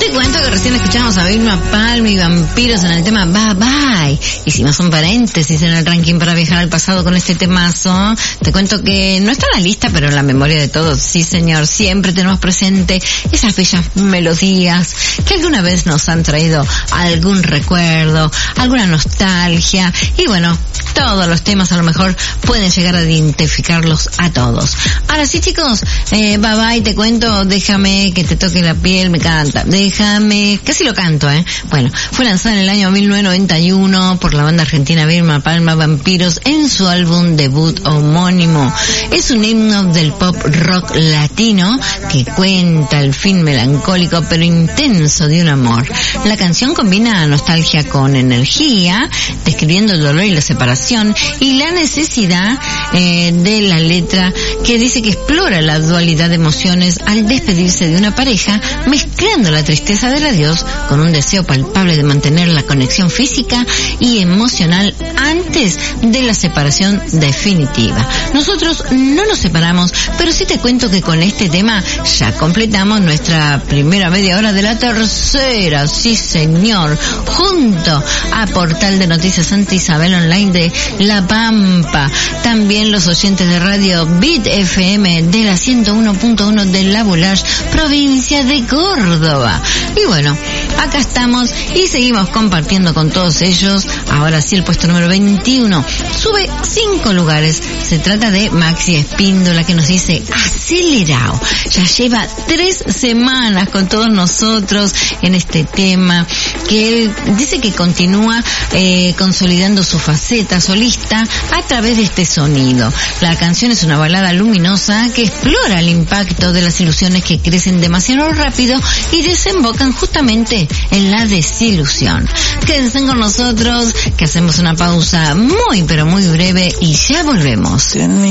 Te cuento que recién escuchamos a Vilma Palma y Vampiros en el tema Bye Bye. Hicimos un paréntesis en el ranking para viajar al pasado con este temazo. Te cuento que no está en la lista, pero en la memoria de todos, sí señor, siempre tenemos presente esas bellas melodías que alguna vez nos han traído algún recuerdo, alguna nostalgia, y bueno, todos los temas a lo mejor pueden llegar a identificarlos a todos. Ahora sí, chicos, Bye Bye, te cuento, déjame que te toque la piel, me canta, déjame, casi lo canto, Bueno, fue lanzada en el año 1991 por la banda argentina Vilma Palma, Vampiros, en su álbum debut homónimo. Es un himno del pop rock latino que cuenta el fin melancólico pero intenso de un amor. La canción combina nostalgia con energía, describiendo el dolor y la separación, y la necesidad de la letra, que dice que explora la dualidad de emociones al despedirse de una pareja, mezclando la tristeza del adiós con un deseo palpable de mantener la conexión física y emocional antes de la separación definitiva. Nosotros no nos separamos, pero sí te cuento que con este tema ya completamos nuestra primera media hora de la tercera, sí señor, junto a Portal de Noticias Santa Isabel Online de La Pampa, también los oyentes de Radio Beat FM de la 101.1 de La Boulage, provincia de Córdoba. Y bueno, acá estamos y seguimos compartiendo con todos ellos. Ahora sí, el puesto número 21 sube 5 lugares. Se trata de Maxi Espíndola, que nos dice acelerado. Ya lleva 3 semanas con todos nosotros en este tema, que él dice que continúa consolidando su faceta solista a través de este sonido. La canción es una balada luminosa que explora el impacto de las ilusiones que crecen demasiado rápido y desembocan justamente en la desilusión. Quédense con nosotros, que hacemos una pausa muy pero muy breve y ya volvemos.